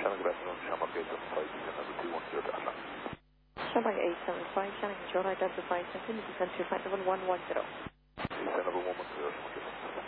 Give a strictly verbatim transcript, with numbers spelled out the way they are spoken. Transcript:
Shannon, good afternoon. Shamrock eight seven five, descend number two one zero Delta. Shamrock eight seven five, Shannon Control, Delta five, continue descend to flight level one one zero. Descend number one one zero, Shamrock eight seven five.